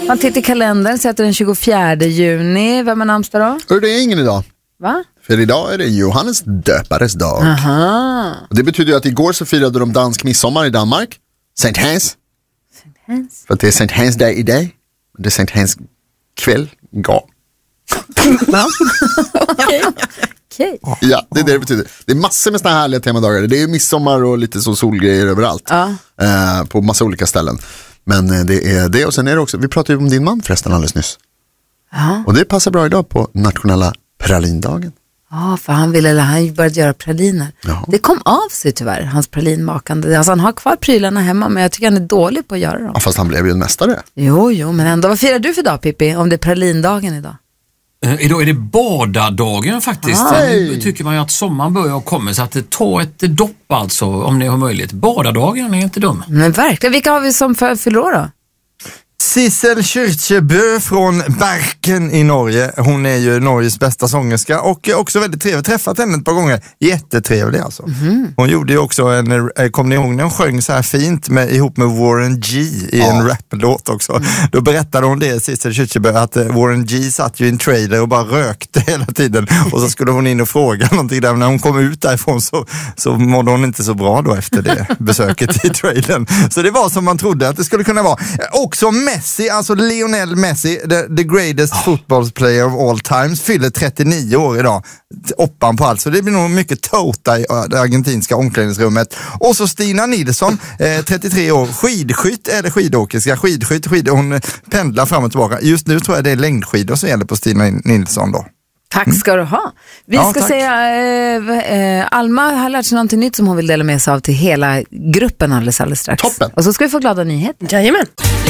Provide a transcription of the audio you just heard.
Man tittar i kalendern, sätter den 24 juni. Vem är namnsdag då? Det är ingen idag. Va? För idag är det Johannes döpares dag. Aha. Och det betyder att igår så firade de dansk midsommar i Danmark. Saint Hans. För att det är Saint Hans dag idag. Det är Saint Hans kväll igår. Va? Okej. Ja, det är det betyder. Det är massor med såna här härliga temadagar. Det är midsommar och lite så solgrejer överallt. På massa olika ställen. Men det är det, och sen är det också, vi pratade ju om din man förresten alldeles nyss. Och det passar bra idag på nationella pralindagen. Ja, för han började göra praliner. Ja. Det kom av sig tyvärr, hans pralinmakande. Alltså han har kvar prylarna hemma, men jag tycker han är dålig på att göra dem. Ja, fast han blev ju en mästare. Jo, men ändå. Vad firar du för dag, Pippi, om det är pralindagen idag? Idag är det badardagen faktiskt. Nu tycker man ju att sommaren börjar och kommer, så att ta ett dopp alltså, om ni har möjlighet. Badardagen är inte dum. Men verkligen, vilka har vi som fyller år då? Sissel Kyrkjebø från Bergen i Norge. Hon är ju Norges bästa sångerska och också väldigt trevlig. Träffat henne ett par gånger. Jättetrevlig alltså. Hon gjorde ju också kom ni ihåg när hon sjöng så här fint ihop med Warren G i en raplåt också. Då berättade hon det, Sissel Kyrkjebø, att Warren G satt ju i en trailer och bara rökte hela tiden. Och så skulle hon in och fråga någonting där. Men när hon kom ut därifrån så mådde hon inte så bra då efter det besöket i trailern. Så det var som man trodde att det skulle kunna vara. Också Messi, alltså Lionel Messi, the greatest football player of all times, fyller 39 år idag. Oppan på allt, så det blir nog mycket tota i det argentinska omklädningsrummet. Och så Stina Nilsson, 33 år, skidskytt eller skidåkerska, skidskytt, hon pendlar fram och tillbaka. Just nu tror jag det är längdskidor som gäller på Stina Nilsson då. Tack ska du ha. Vi ska säga, Alma har lärt sig någonting nytt som hon vill dela med sig av till hela gruppen alldeles strax. Toppen. Och så ska vi få glada nyheter. Jajamän.